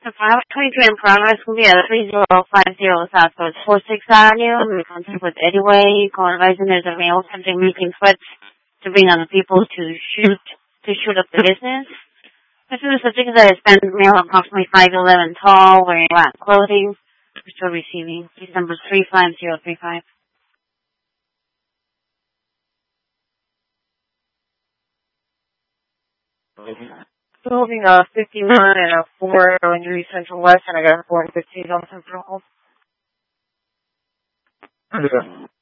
The 523 in progress will be at 3050 Southwest 46th Avenue. We contact with Eddie Way. Call advising there's a male attempting making threats to bring on the people to shoot up the business. This is a subject that is spent male approximately 5'11" tall, wearing black clothing. We're still receiving. Case number 35035. Holding 51 and a 4 on Erie Central West, and I got a 4 and 15 on Central Hold.